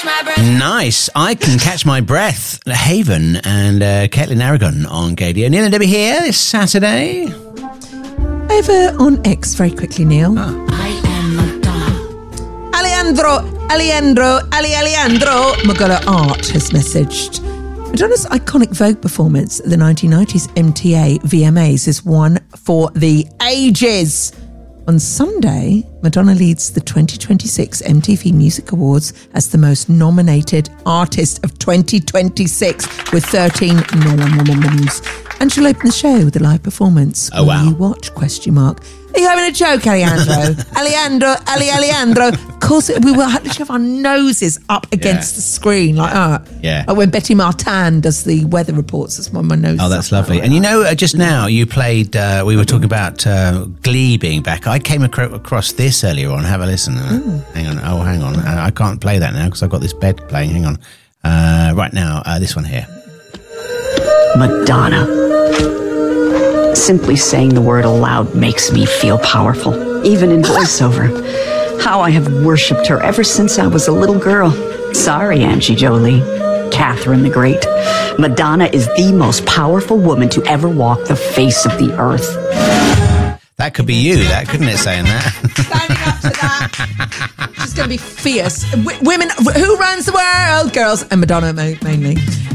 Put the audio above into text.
Nice. I Can Catch My Breath. Haven and Caitlin Aragon on KDO. Neil and Debbie here this Saturday. Over on X, very quickly, Neil. I am Madonna. Alejandro Magola Art has messaged. Madonna's iconic Vogue performance at the 1990s MTA VMAs is one for the ages. On Sunday, Madonna leads the 2026 MTV Music Awards as the most nominated artist of 2026 with 13 noms. And she'll open the show with a live performance. Oh, wow. Will you watch? ? Are you having a joke, Alejandro? Alejandro. Of course, we will have to shove our noses up against the screen like that. Yeah. Like when Betty Martin does the weather reports, that's when my nose. Oh, that's lovely. And you know, just now you played, we were talking about Glee being back. I came across this earlier on. Have a listen. Hang on. I can't play that now because I've got this bed playing. Hang on. Right now, this one here. Madonna. Simply saying the word aloud makes me feel powerful, even in voiceover. How I have worshipped her ever since I was a little girl. Sorry, Angie Jolie. Catherine the Great. Madonna is the most powerful woman to ever walk the face of the earth. That could be you, that, couldn't it, saying that? Standing up to that. She's going to be fierce. Women, who runs the world? Girls and Madonna mainly.